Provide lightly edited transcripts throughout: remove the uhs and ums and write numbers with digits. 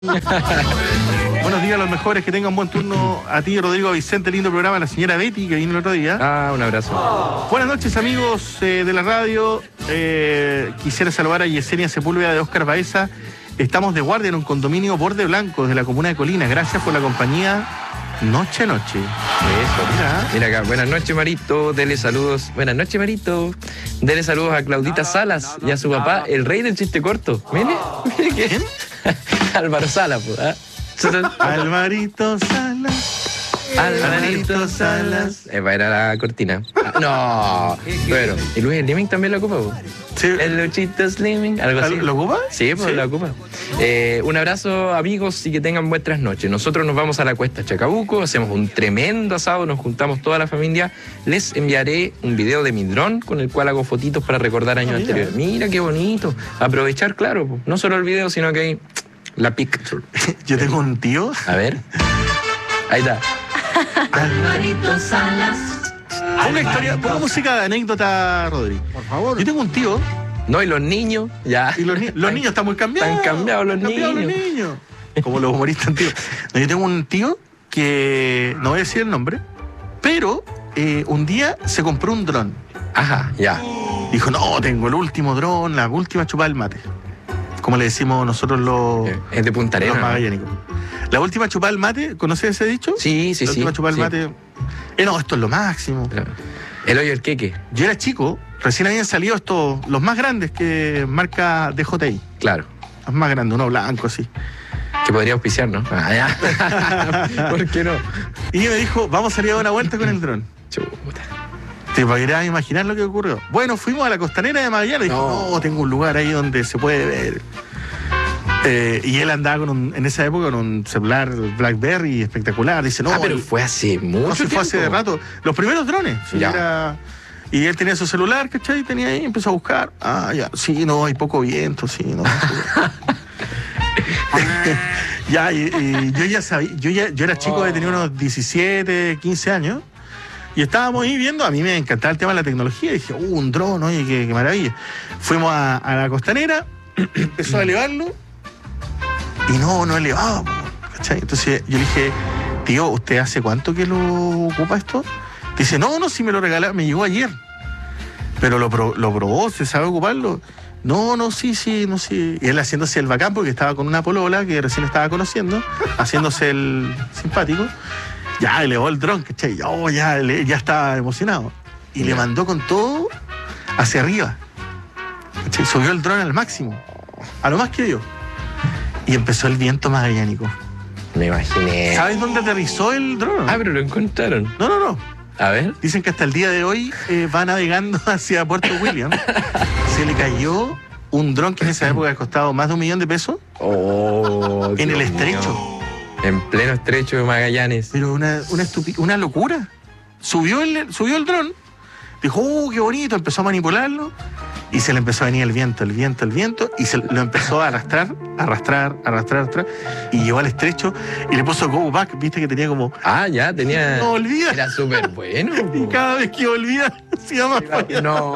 Buenos días a los mejores, que tengan buen turno a ti, Rodrigo, a Vicente, lindo programa, a la señora Betty, que vino el otro día. Un abrazo. Buenas noches, amigos de la radio. Quisiera saludar a Yesenia Sepúlveda de Óscar Baeza. Estamos de guardia en un condominio Borde Blanco de la comuna de Colinas. Gracias por la compañía noche a noche. Eso, mira acá. Buenas noches, Marito. Dele saludos. Buenas noches, Marito. Dele saludos a Claudita Salas y a su papá, el rey del chiste corto. Mire quién. Álvaro Salas, pues. Alvarito Salas. Alvarito Salas. Era la cortina. No. Bueno, y Luis Slimming también la ocupa, pues. Sí. El Luchito Slimming, algo así. ¿Lo ocupa? Sí, pues sí. La ocupa. Un abrazo, amigos, y que tengan buenas noches. Nosotros nos vamos a la Cuesta Chacabuco, hacemos un tremendo asado, nos juntamos toda la familia. Les enviaré un video de mi dron con el cual hago fotitos para recordar años anteriores. Mira qué bonito. Aprovechar, claro, pues, no solo el video, sino que hay la picture. Yo tengo un tío. A ver. Ahí está. Alvarito Salas. Una historia, ponga música de anécdota, Rodri. Por favor. Yo tengo un tío. No, y los niños, ya. Y los niños están muy cambiados. Están cambiados los niños. Como los humoristas antiguos. No, yo tengo un tío que, no voy a decir el nombre, pero un día se compró un dron. Ajá, ya. Dijo, no, tengo el último dron, la última chupada del mate. Como le decimos nosotros los... Es de Punta Arenas. Los magallánicos. La última chupada del mate, ¿conoces ese dicho? Sí, sí, sí. La última chupada del mate. No, esto es lo máximo. El hoyo del queque. Yo era chico, recién habían salido estos, los más grandes que marca DJI. Claro. Los más grandes, uno blanco así. Que podría auspiciar, ¿no? Ya. ¿Por qué no? Y me dijo, vamos a salir a dar una vuelta con el dron. Chuta. Te podrías imaginar lo que ocurrió. Bueno, fuimos a la costanera de Magallanes. Dijo, no, tengo un lugar ahí donde se puede ver. Y él andaba en esa época con un celular BlackBerry espectacular. Dice, no, pero fue hace mucho tiempo. Fue hace de rato. Los primeros drones. Y él tenía su celular, ¿cachai? Tenía ahí, empezó a buscar. Ya. Sí, no, hay poco viento, sí, no. Y yo ya sabía, yo era chico, tenía unos 17, 15 años. Y estábamos ahí viendo, a mí me encantaba el tema de la tecnología. Y dije, un dron, oye, qué maravilla. Fuimos a la costanera, empezó a elevarlo. Y no elevaba, ¿cachai? Entonces yo le dije, tío, ¿usted hace cuánto que lo ocupa esto? Dice, no, si me lo regalaron, me llegó ayer. Pero lo probó, ¿se sabe ocuparlo? No, sí. Y él haciéndose el bacán porque estaba con una polola que recién estaba conociendo, haciéndose el simpático. Ya elevó el dron, ¿cachai? Ya estaba emocionado. Y le mandó con todo hacia arriba. ¿Cachai? Subió el dron al máximo, a lo más que dio. Y empezó el viento magallánico. Me imaginé. ¿Sabes dónde aterrizó el dron? Pero lo encontraron. No. A ver. Dicen que hasta el día de hoy va navegando hacia Puerto William. Se le cayó un dron que en esa época ha costado más de $1 millón. En el estrecho. En pleno estrecho de Magallanes. Pero una locura. Subió el dron. Dijo, qué bonito. Empezó a manipularlo. Y se le empezó a venir el viento. Y se lo empezó a arrastrar. Y llegó al estrecho y le puso go back. Viste que tenía como... ya tenía... No olvida. Era súper bueno. Y cada vez que volvía, se iba más para allá. No.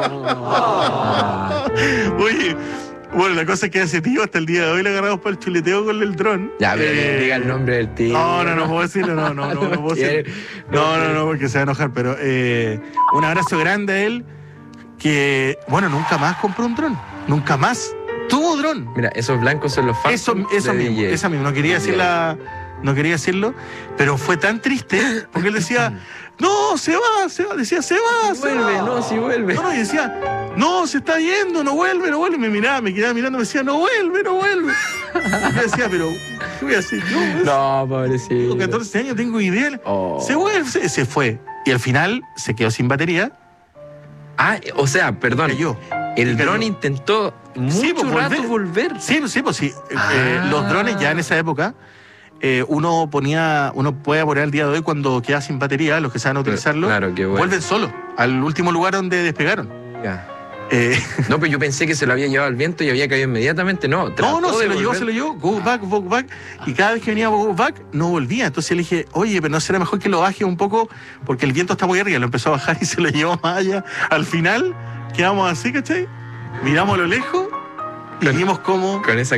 Oye, bueno, la cosa es que ese tío hasta el día de hoy le agarramos para el chuleteo con el dron. Ya, pero diga el nombre del tío. No puedo decirlo, no puedo decirlo. No, porque se va a enojar. Pero un abrazo grande a él. Que, bueno, nunca más compró un dron. Nunca más tuvo dron. Mira, esos blancos son los fans. Eso mismo. No quería decirlo, pero fue tan triste porque él decía, no, se va. Decía, se va. Si vuelve. No, y decía, no, se está yendo, no vuelve. Y me miraba, me quedaba mirando, me decía, no vuelve. Y yo decía, pero, ¿qué voy a hacer? No, pobrecito. Tengo 14 años, tengo idea. Se vuelve, se fue. Y al final se quedó sin batería. O sea, perdón. El dron intentó mucho rato volver. Sí. Los drones ya en esa época, uno puede poner al día de hoy cuando queda sin batería, los que saben utilizarlo, vuelven solo al último lugar donde despegaron. Ya. No, pero yo pensé que se lo había llevado al viento y había caído inmediatamente. No, se lo llevó. Go back. Y cada vez que venía go back, no volvía. Entonces le dije, oye, pero ¿no será mejor que lo baje un poco? Porque el viento está muy arriba. Lo empezó a bajar y se lo llevó más allá. Al final, quedamos así, ¿cachai? Miramos a lo lejos y vimos cómo... Con esa